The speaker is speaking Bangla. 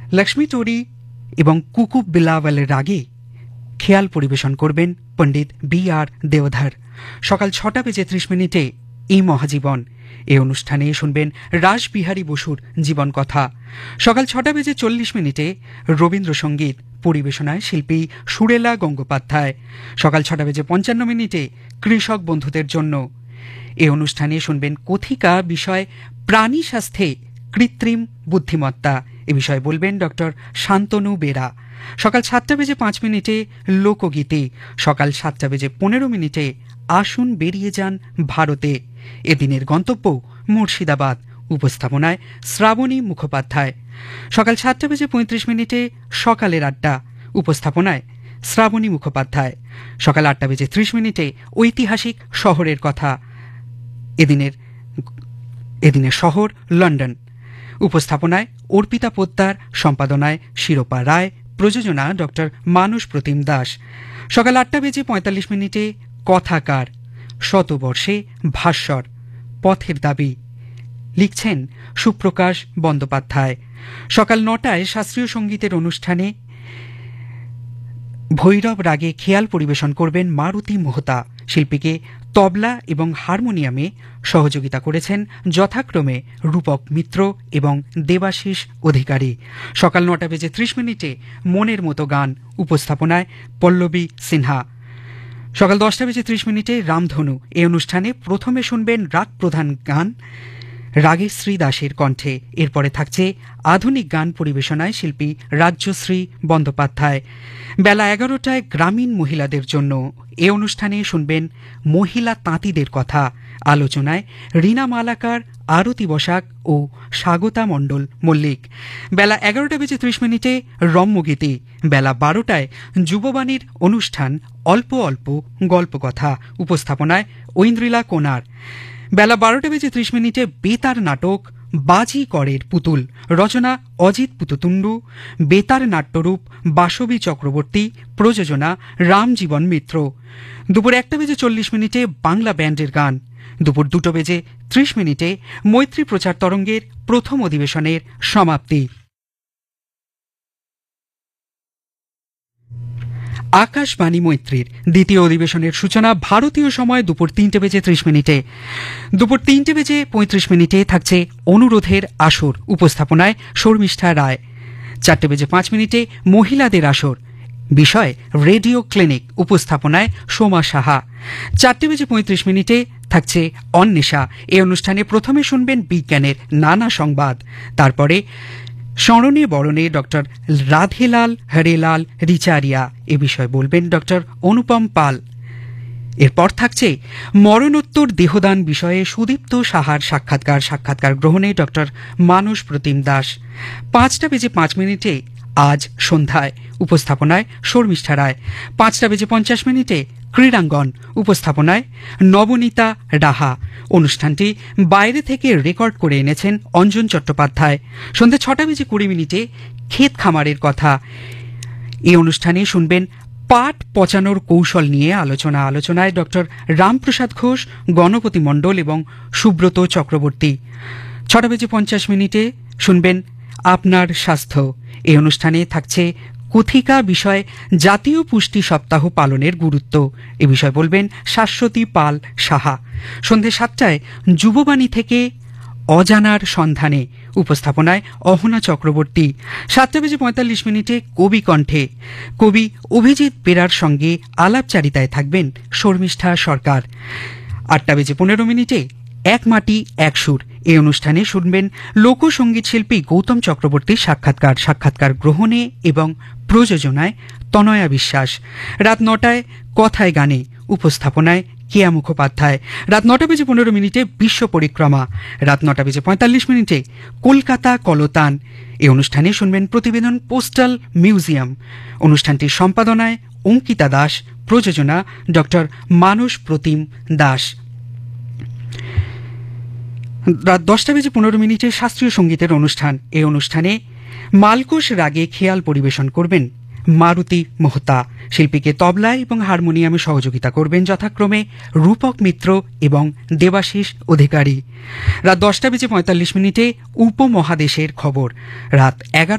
লক্ষ্মী টোরি এবং কুকুব বিলাওয়ালের রাগে খেয়াল পরিবেশন করবেন পণ্ডিত B.R. দেওধর। সকাল 6:30 এই মহাজীবন। এ অনুষ্ঠানে শুনবেন রাসবিহারী বসুর জীবন কথা। সকাল 6:40 রবীন্দ্রসঙ্গীত পরিবেশনায় শিল্পী সুরেলা গঙ্গোপাধ্যায়। সকাল 6:55 কৃষক বন্ধুদের জন্য। এ অনুষ্ঠানে শুনবেন কথিকা বিষয় প্রাণী স্বাস্থ্যে কৃত্রিম বুদ্ধিমত্তা। এ বিষয়ে বলবেন ডক্টর শান্তনু বেরা। সকাল 7:05 লোকগীতি। সকাল 7:15 আসুন বেরিয়ে যান ভারতে। এদিনের গন্তব্য মুর্শিদাবাদ। উপস্থাপনায় শ্রাবণী মুখোপাধ্যায়। সকাল 7:35 সকালের আড্ডা। উপস্থাপনায় শ্রাবণী মুখোপাধ্যায়। সকাল 8:30 ঐতিহাসিক শহরের কথা। এদিনের শহর লন্ডন। উপস্থাপনায় অর্পিতা পোদ্দার। সম্পাদনায় শিরোপা রায়। প্রযোজনা ডক্টর মানস প্রতিম দাস। সকাল 8:45 কথাকার। শতবর্ষে ভাস্বর পথের দাবি। লিখছেন সুপ্রকাশ বন্দ্যোপাধ্যায়। সকাল 9টায় শাস্ত্রীয় সঙ্গীতের অনুষ্ঠানে ভৈরব রাগে খেয়াল পরিবেশন করবেন মারুতি মোহতা। শিল্পীকে তবলা এবং হারমোনিয়ামে সহযোগিতা করেছেন যথাক্রমে রূপক মিত্র এবং দেবাশিস অধিকারী। সকাল 9:30 মনের মতো গান। উপস্থাপনায় পল্লবী সিনহা। সকাল 10:30 রামধনু। এই অনুষ্ঠানে প্রথমে শুনবেন রাগ প্রধান গান রাগেশ্রী দাসের কণ্ঠে। এরপরে থাকছে আধুনিক গান পরিবেশনায় শিল্পী রাজ্যশ্রী বন্দ্যোপাধ্যায়। বেলা 11টায় গ্রামীণ মহিলাদের জন্য। এ অনুষ্ঠানে শুনবেন মহিলা তাঁতিদের কথা। আলোচনায় রীনা মালাকার, আরতি বসাক ও স্বাগতা মণ্ডল মল্লিক। বেলা 11:30 রম্যগীতি। বেলা 12টায় যুববাণীর অনুষ্ঠান অল্প অল্প গল্পকথা। উপস্থাপনায় ঐন্দ্রিলা কোনার। বেলা 12:30 বেতার নাটক বাজি করের পুতুল। রচনা অজিত পুততুণ্ডু। বেতার নাট্যরূপ বাসবী চক্রবর্তী। প্রযোজনা রামজীবন মিত্র। দুপুর 1:40 বাংলা ব্যান্ডের গান। দুপুর 2:30 মৈত্রী প্রচার তরঙ্গের প্রথম অধিবেশনের সমাপ্তি। আকাশবাণী মৈত্রীর দ্বিতীয় অধিবেশনের সূচনা ভারতীয় সময় দুপুর 3:30। দুপুর 3:35 থাকছে অনুরোধের আসর। উপস্থাপনায় শর্মিষ্ঠা রায়। 4:05 মহিলাদের আসর। বিষয় রেডিও ক্লিনিক। উপস্থাপনায় সোমা সাহা। 4:35 থাকছে অন্বেষা। এই অনুষ্ঠানে প্রথমে শুনবেন বিজ্ঞানের নানা সংবাদ। তারপরে স্মরণে বরণে ডক্টর রাধেলাল হরেলাল রিচারিয়া। এ বিষয়ে বলবেন ডক্টর অনুপম পাল। এরপর থাকছে মরণোত্তর দেহদান বিষয়ে সুদীপ্ত সাহার সাক্ষাৎকার গ্রহণে ডক্টর মানস প্রতিম দাস। 5:05 আজ সন্ধ্যায়। উপস্থাপনায় শর্মিষ্ঠা রায়। 5:50 ক্রীড়াঙ্গন। উপস্থাপনায় নবনীতা রাহা। অনুষ্ঠানটি বাইরে থেকে রেকর্ড করে এনেছেন অঞ্জন চট্টোপাধ্যায়। সন্ধ্যে 6:20 ক্ষেত খামারের কথা। এই অনুষ্ঠানে শুনবেন পাট পচানোর কৌশল নিয়ে আলোচনায় ডক্টর রামপ্রসাদ ঘোষ, গণপতি মণ্ডল এবং সুব্রত চক্রবর্তী। 6:50 শুনবেন আপনার স্বাস্থ্য। এই অনুষ্ঠানে থাকছে কথিকা বিষয় জাতীয় পুষ্টি সপ্তাহ পালনের গুরুত্ব। এ বিষয়ে বলবেন শাশ্বতী পাল সাহা। সন্ধ্যে 7টায় যুববাণী থেকে অজানার সন্ধানে। উপস্থাপনায় অহনা চক্রবর্তী। 7:45 কবি কণ্ঠে। কবি অভিজিৎ বেরার সঙ্গে আলাপচারিতায় থাকবেন শর্মিষ্ঠা সরকার। 8:15 এক মাটি এক সুর। এই অনুষ্ঠানে শুনবেন লোকসঙ্গীত শিল্পী গৌতম চক্রবর্তীর সাক্ষাৎকার গ্রহণে এবং প্রযোজনায় তনয়া বিশ্বাস। রাত 9টায় কথায় গানে। উপস্থাপনায় কেয়া মুখোপাধ্যায়। রাত 9:15 বিশ্ব পরিক্রমা। রাত 9:45 কলকাতা কলতান। এই অনুষ্ঠানে শুনবেন প্রতিবেদন পোস্টাল মিউজিয়াম। অনুষ্ঠানটির সম্পাদনায় অঙ্কিতা দাস। প্রযোজনা ডক্টর মানস প্রতিম দাস। রাত 10:15 শাস্ত্রীয় সঙ্গীতের অনুষ্ঠান। এই অনুষ্ঠানে মালকোষ রাগে খেয়াল পরিবেশন করবেন মারুতি মোহতা। শিল্পীকে তবলা এবং হারমোনিয়ামে সহযোগিতা করবেন যথাক্রমে রূপক মিত্র এবং দেবাশিস অধিকারী। রাত 10:45 উপমহাদেশের খবর। রাত